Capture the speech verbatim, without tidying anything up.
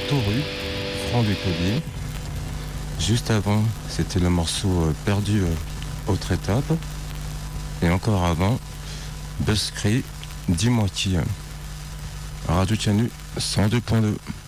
Tauru, Franc du Collier. Juste avant, c'était le morceau euh, Perdu euh, autre étape. Et encore avant, Buzzcree, Dis-moi qui. Radio Canu cent deux point deux.